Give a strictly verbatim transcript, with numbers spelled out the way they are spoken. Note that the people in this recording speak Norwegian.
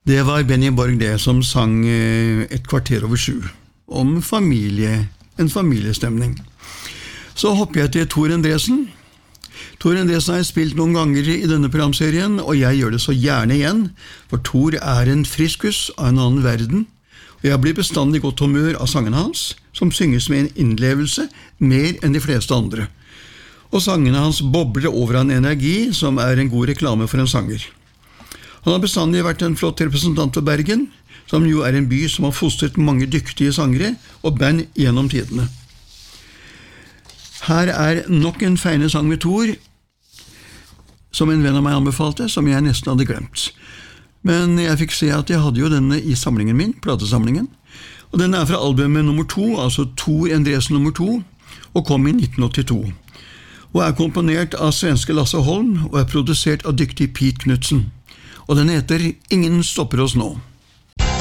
Det var Benny Borg det som sang Et kvarter over sju, om familie, en familiestemning. Så hopper jeg til Tor Endresen. Tor Endresen har jeg spilt noen ganger i denne programserien, og jeg gjør det så gjerne igjen, for Tor er en friskus av en annen verden, og jeg blir bestandig i godt humør av sangene hans, som synges med en innlevelse mer enn de fleste andre. Og sangene hans bobler over av en energi som er en god reklame for en sanger. Han har bestandig vært en flott representant for Bergen, som jo er en by som har fostret mange dyktige sangere og band gjennom tidene. Her er nok en feine sang med Tor, som en venn av meg anbefalte, som jeg nesten hadde glemt. Men jeg fikk se at jeg hadde jo denne i samlingen min, platesamlingen, og den er fra albumet nummer to, altså Tor Endresen nummer to, og kom i nitten åttito, og er komponert av svenske Lasse Holm, og er produsert av dyktig Pete Knudsen. Og den heter Ingen stopper oss nå.